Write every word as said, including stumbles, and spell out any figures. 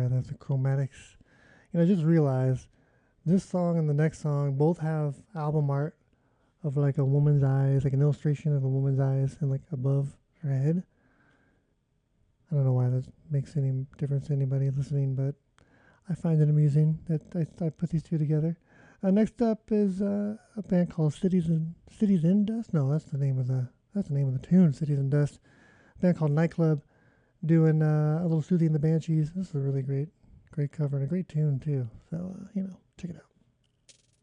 there. That's the chromatics. You know, I just realized this song and the next song both have album art of like a woman's eyes, like an illustration of a woman's eyes and like above her head. I don't know why that makes any difference to anybody listening, but I find it amusing that I, I put these two together. Uh, next up is uh, a band called Cities and Cities in Dust. No, that's the name of the that's the name of the tune. Cities in Dust. A band called Nightclub, doing uh, a little Susie and the Banshees. This is a really great, great cover and a great tune too. So uh, you know, check it out.